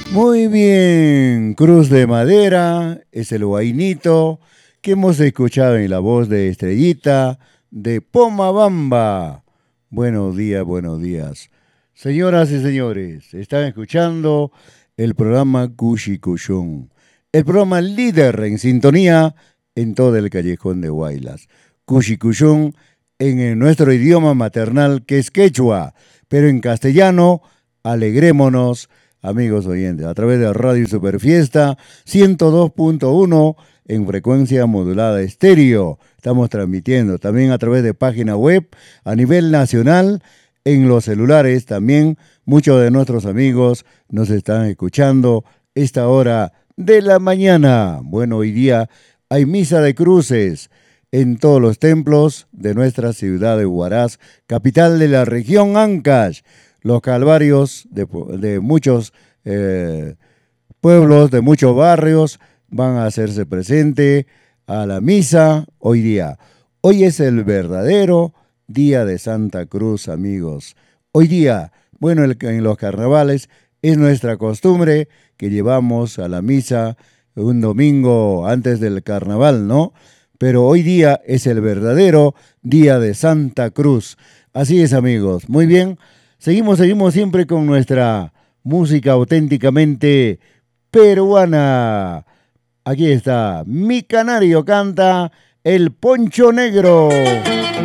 Muy bien, Cruz de Madera es el guainito que hemos escuchado en la voz de Estrellita de Pomabamba. Buenos días, buenos días. Señoras y señores, están escuchando el programa Cushicuyún, el programa líder en sintonía en todo el callejón de Huaylas. Cushicuyún nuestro idioma maternal que es quechua, pero en castellano, alegrémonos amigos oyentes, a través de Radio Superfiesta 102.1 en frecuencia modulada estéreo. Estamos transmitiendo también a través de página web a nivel nacional, en los celulares también. Muchos de nuestros amigos nos están escuchando esta hora de la mañana. Bueno, hoy día hay misa de cruces en todos los templos de nuestra ciudad de Huaraz, capital de la región Ancash. Los calvarios de muchos pueblos, de muchos barrios, van a hacerse presente a la misa hoy día. Hoy es el verdadero día de Santa Cruz, amigos. Hoy día, bueno, en los carnavales es nuestra costumbre que llevamos a la misa un domingo antes del carnaval, ¿no? Pero hoy día es el verdadero día de Santa Cruz. Así es, amigos. Muy bien. Seguimos siempre con nuestra música auténticamente peruana. Aquí está, mi canario canta El Poncho Negro.